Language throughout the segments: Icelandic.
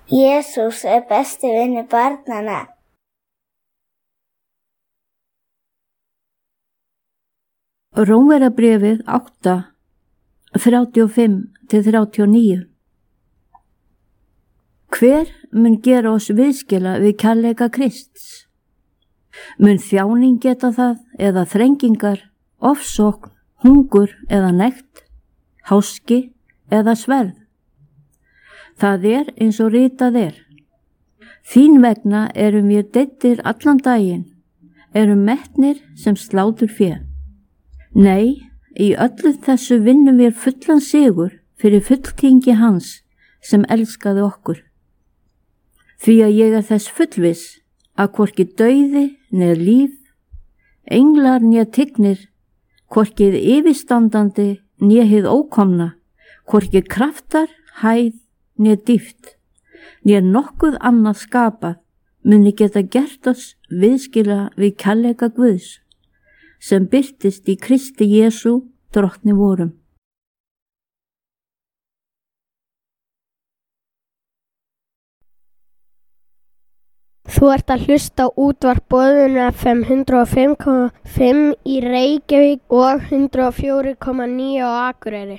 Jesús besti vinur barnanna. Rómverjabréfið 8, 35-39. Hver mun gera oss viðskila við kærleika Krists? Mun þjáning geta það eða þrengingar, ofsókn, hungur eða nekt, háski eða sverð? Það eins og ritað Þín vegna erum við deyddir allan daginn, erum metnir sem slátur fé. Nei, í öllu þessu vinnum við fullan sigur fyrir fulltingi hans sem elskaði okkur. Því að ég þess fullviss að hvorki dauði neð líf, englar né tignir, hvorki yfirstandandi né hið ókomna, hvorki kraftar, hæð né dýpt, né nokkuð annað skapað muni geta gert oss viðskila við kærleika Guðs, sem birtist í Kristi Jesú drottni vorum. Þú ert að hlusta á útvarp Boðun FM 105,5 í Reykjavík og 104,9 á Akureyri.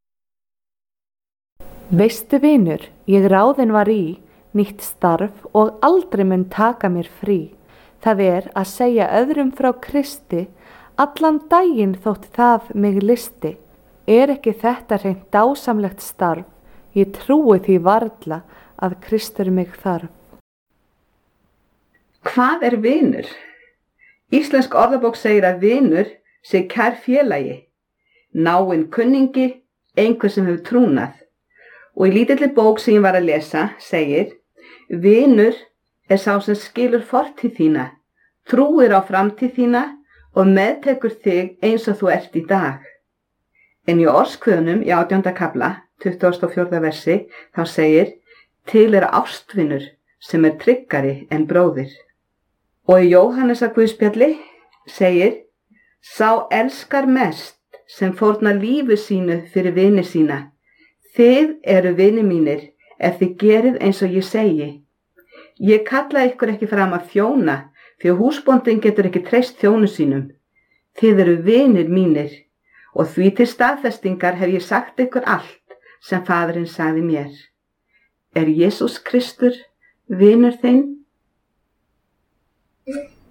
Veistu vinur, ég ráðin var í nýtt starf og aldrei mun taka mér frí. Það að segja öðrum frá Kristi, allan daginn þótt það mig listi. Ekki þetta hreint dásamlegt starf? Ég trúi því varla að Kristur mig þarf. Hvað vinur? Íslensk orðabók segir að vinur sé kær félagi, náinn kunningi, einhver sem hefur trúnað. Og í lítilli bók sem ég var að lesa segir: vinur sá sem skilur fortíð þína, trúir á framtíð þína og meðtekur þig eins og þú ert í dag. En í Orðskviðunum í 18. kafla, 24. versi, þá segir: til ástvinur sem tryggari en bróðir. Og í Jóhannesar Guðspjalli segir: sá elskar mest sem fórnar lífi sínu fyrir vini sína. Þið vini mínir ef þið gerið eins og ég segi. Ég kalla ykkur ekki fram að þjóna, því að húsbóndinn getur ekki treyst þjónu sínum. Þið vinir mínir, og því til staðfestingar hef ég sagt ykkur allt sem Faðirinn sagði mér. Jesús Kristur vinur þinn?